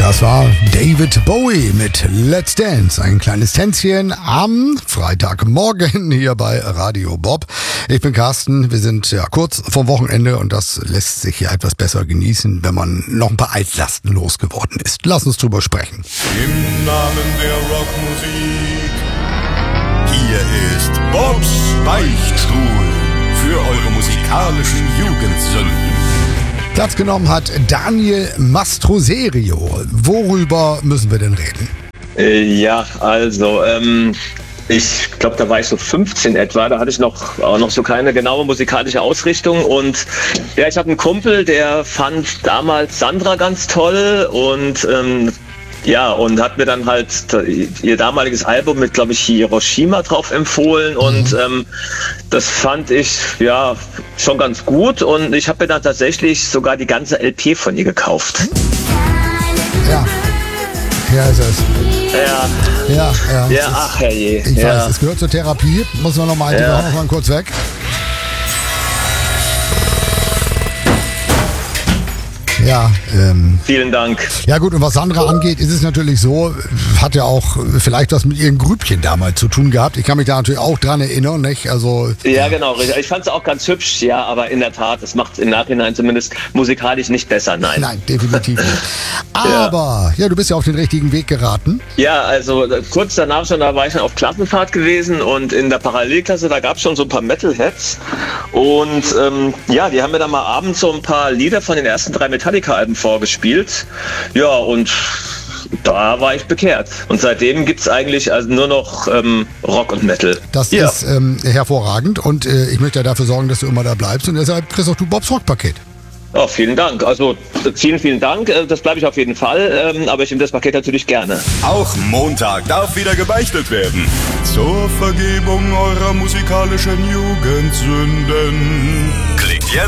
Das war David Bowie mit Let's Dance. Ein kleines Tänzchen am Freitagmorgen hier bei Radio Bob. Ich bin Carsten. Wir sind ja kurz vorm Wochenende und das lässt sich ja etwas besser genießen, wenn man noch ein paar Altlasten losgeworden ist. Lass uns drüber sprechen. Im Namen der Rockmusik. Hier ist Bobs Beichtstuhl für eure musikalischen Jugendsünden. Platz genommen hat Daniel Mastroserio. Worüber müssen wir denn reden? Ja, also ich glaube, da war ich so 15 etwa, da hatte ich auch noch so keine genaue musikalische Ausrichtung und ja, ich habe einen Kumpel, der fand damals Sandra ganz toll und und hat mir dann halt ihr damaliges Album mit, glaube ich, Hiroshima drauf empfohlen und das fand ich ja schon ganz gut und ich habe mir dann tatsächlich sogar die ganze LP von ihr gekauft. Ja, hier ist es. Ja, ach herrje. Ich weiß, es gehört zur Therapie. Muss man noch mal kurz weg. Ja, vielen Dank. Ja gut, und was Sandra angeht, ist es natürlich so, hat ja auch vielleicht was mit ihren Grübchen damals zu tun gehabt. Ich kann mich da natürlich auch dran erinnern, nicht? Also, ja, genau. Ich fand es auch ganz hübsch, ja, aber in der Tat, es macht im Nachhinein zumindest musikalisch nicht besser, nein. Nein, definitiv nicht. Aber, ja, du bist ja auf den richtigen Weg geraten. Ja, also kurz danach schon, da war ich schon auf Klassenfahrt gewesen und in der Parallelklasse, da gab es schon so ein paar Metalheads und die haben mir dann mal abends so ein paar Lieder von den ersten 3 Metallica-Alben vorgespielt. Ja, und da war ich bekehrt. Und seitdem gibt es eigentlich also nur noch Rock und Metal. Das ist hervorragend und ich möchte ja dafür sorgen, dass du immer da bleibst und deshalb kriegst auch du Bobs Rock-Paket. Oh, vielen Dank. Also vielen Dank. Das bleibe ich auf jeden Fall. Aber ich nehme das Paket natürlich gerne. Auch Montag darf wieder gebeichtet werden. Zur Vergebung eurer musikalischen Jugendsünden. Klickt jetzt